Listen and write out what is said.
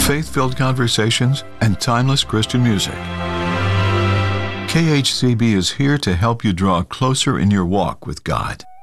faith-filled conversations, and timeless Christian music. KHCB is here to help you draw closer in your walk with God.